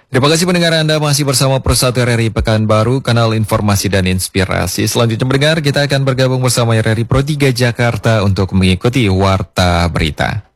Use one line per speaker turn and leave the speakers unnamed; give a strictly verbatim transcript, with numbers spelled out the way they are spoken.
Terima kasih pendengar Anda masih bersama Persatu R R I Pekanbaru, kanal informasi dan inspirasi. Selanjutnya pendengar, kita akan bergabung bersama R R I Pro tiga Jakarta untuk mengikuti Warta Berita.